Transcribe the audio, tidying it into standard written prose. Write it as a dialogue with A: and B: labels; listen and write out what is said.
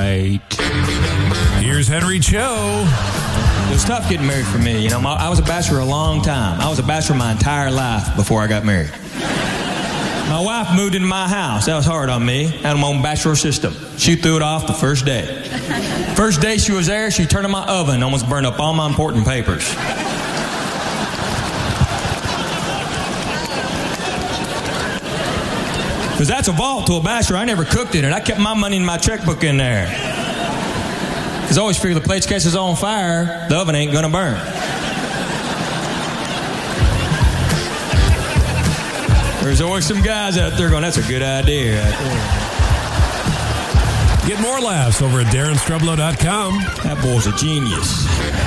A: right. Here's Henry Cho.
B: It was tough getting married for me. You know, I was a bachelor a long time. I was a bachelor my entire life before I got married. My wife moved into my house. That was hard on me. I had my own bachelor system. She threw it off the first day. First day she was there, she turned on my oven and almost burned up all my important papers. Because that's a vault to a bachelor. I never cooked in it. I kept my money in my checkbook in there. Because I always figure the plate's catches on fire, the oven ain't going to burn. There's always some guys out there going, that's a good idea right there.
A: Get more laughs over at DarrenStrublow.com.
B: That boy's a genius.